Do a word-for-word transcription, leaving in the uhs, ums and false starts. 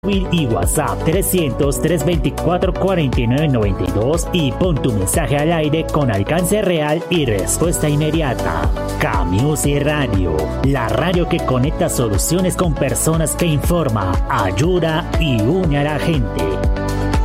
y WhatsApp trescientos, trescientos veinticuatro, cuarenta y nueve noventa y dos y pon tu mensaje al aire con alcance real y respuesta inmediata. K-Music Radio, la radio que conecta soluciones con personas, que informa, ayuda y une a la gente.